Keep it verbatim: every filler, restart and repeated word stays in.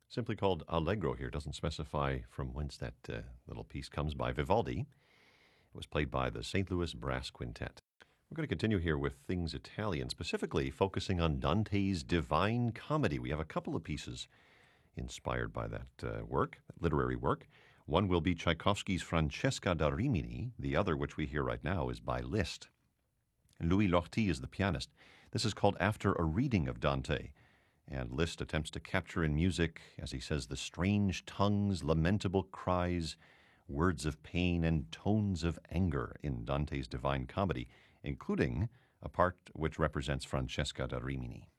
Simply called Allegro here. Doesn't specify from whence that uh, little piece comes by. Vivaldi. It was played by the Saint Louis Brass Quintet. We're going to continue here with Things Italian, specifically focusing on Dante's Divine Comedy. We have a couple of pieces inspired by that uh, work, that literary work. One will be Tchaikovsky's Francesca da Rimini. The other, which we hear right now, is by Liszt. Louis Lortie is the pianist. This is called After a Reading of Dante. And Liszt attempts to capture in music, as he says, the strange tongues, lamentable cries, words of pain, and tones of anger in Dante's Divine Comedy, including a part which represents Francesca da Rimini.